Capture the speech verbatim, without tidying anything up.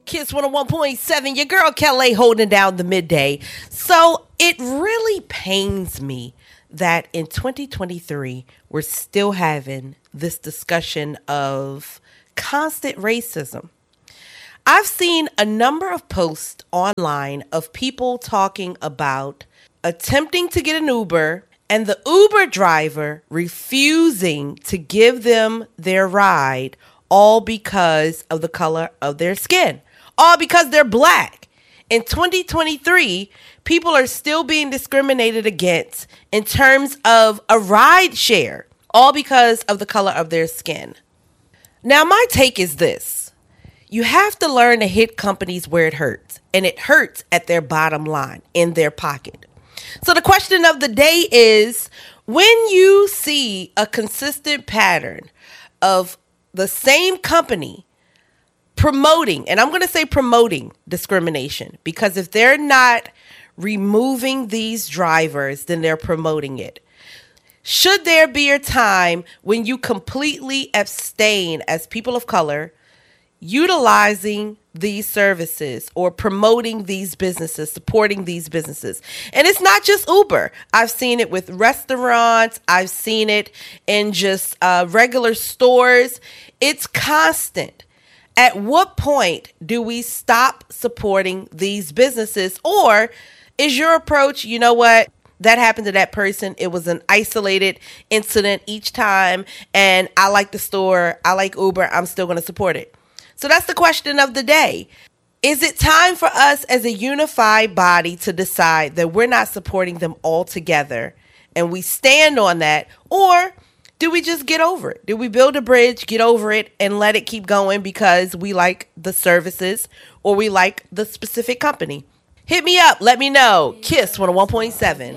Kiss one oh one point seven, your girl Kelly holding down the midday. So it really pains me that in twenty twenty-three, we're still having this discussion of constant racism. I've seen a number of posts online of people talking about attempting to get an Uber and the Uber driver refusing to give them their ride, all because of the color of their skin, all because they're black. In twenty twenty-three, people are still being discriminated against in terms of a ride share, all because of the color of their skin. Now, my take is this. You have to learn to hit companies where it hurts, and it hurts at their bottom line, in their pocket. So the question of the day is, when you see a consistent pattern of the same company promoting, and I'm going to say promoting discrimination, because if they're not removing these drivers, then they're promoting it. Should there be a time when you completely abstain as people of color utilizing these services or promoting these businesses, supporting these businesses? And it's not just Uber. I've seen it with restaurants. I've seen it in just uh, regular stores. It's constant. At what point do we stop supporting these businesses? Or is your approach, you know what? That happened to that person. It was an isolated incident each time. And I like the store. I like Uber. I'm still going to support it. So that's the question of the day. Is it time for us as a unified body to decide that we're not supporting them all together and we stand on that? Or do we just get over it? Do we build a bridge, get over it, and let it keep going because we like the services or we like the specific company? Hit me up. Let me know. Kiss one oh one point seven.